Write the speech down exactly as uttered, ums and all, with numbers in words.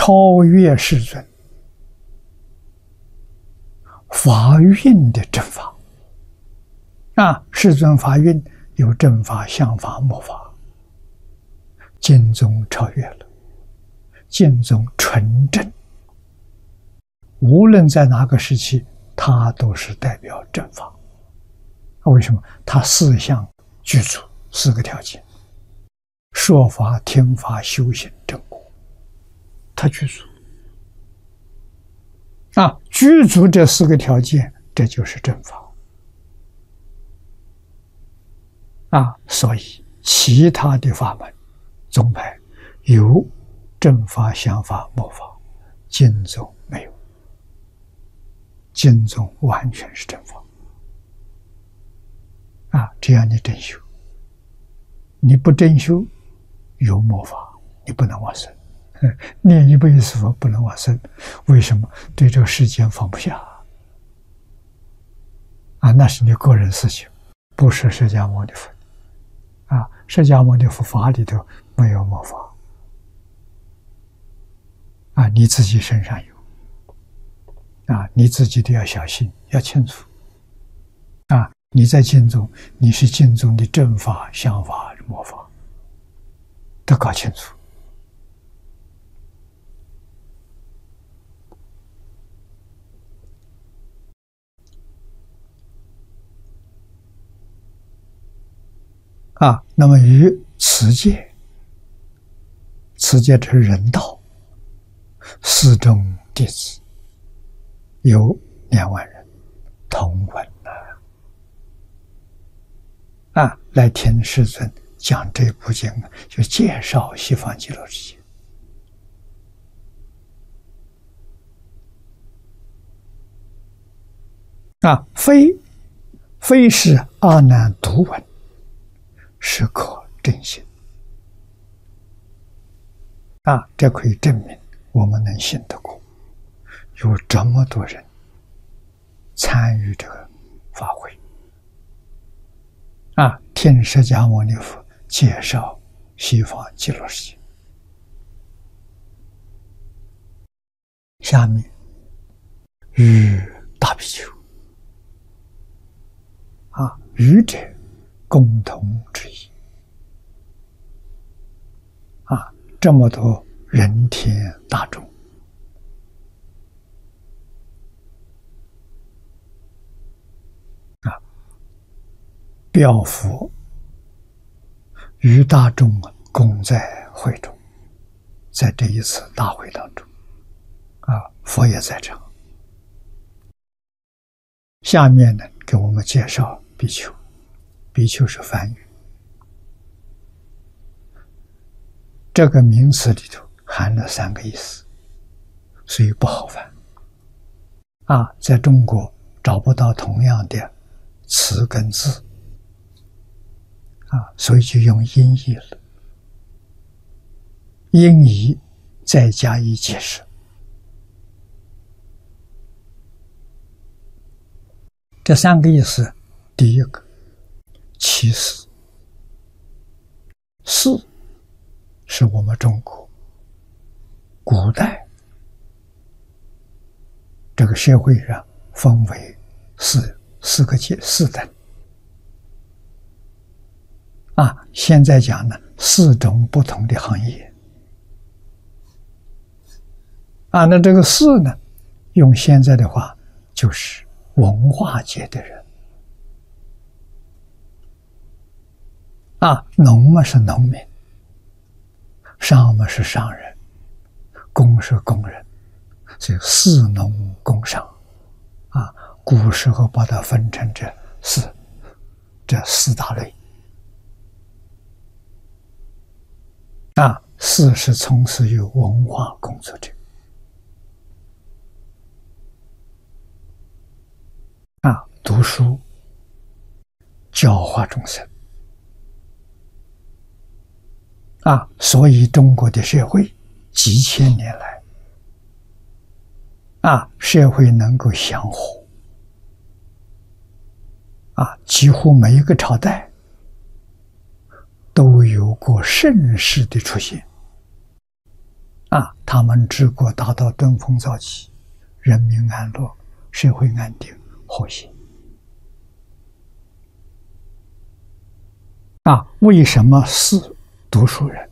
超越世尊法蕴的正法啊！世尊法蕴有正法、相法、末法，经宗超越了，经宗纯正，无论在哪个时期，它都是代表正法。为什么？它四项具足四个条件：说法、听法、修行、正果，它具足。啊，具足这四个条件，这就是正法。啊，所以其他的法门、宗派有正法、相法、末法，经宗没有，经宗完全是正法。啊，这样你真修，你不真修，有末法，你不能往生。念一辈子佛不能往生，为什么？对这个世间放不下啊！那是你个人事情，不是释迦牟尼佛啊！释迦牟尼佛法里头没有末法啊，你自己身上有啊，你自己都要小心，要清楚啊！你在经中，你是经中的正法、相法、末法，都搞清楚。啊，那么于持戒，持戒这是人道，四众弟子有两万人同闻啊，啊，来听世尊讲这部经，就介绍西方极乐世界。啊，非非是阿难独闻，是可证信啊！这可以证明我们能信得过。有这么多人参与这个法会啊，听释迦牟尼佛介绍西方极乐世界。下面与大比丘啊，与者共同之意啊，这么多人天大众啊，表佛与大众共在会中，在这一次大会当中啊，佛也在场。下面呢，给我们介绍比丘。比丘是梵语，这个名词里头含了三个意思，所以不好翻啊。在中国找不到同样的词跟字啊，所以就用音译了。音译再加以解释。这三个意思，第一个，其实四是我们中国古代这个社会上分为四四个阶四等啊，现在讲呢四种不同的行业啊，那这个四呢，用现在的话就是文化界的人啊，农嘛是农民，商嘛是商人，工是工人，所以四农工商啊，古时候把它分成这四这四大类啊，四是从事于文化工作者啊，读书教化众生啊，所以中国的社会几千年来啊，社会能够祥和啊，几乎每一个朝代都有过盛世的出现啊， 他们治国达到登峰造极，人民安乐，社会安定和谐。啊，为什么是读书人？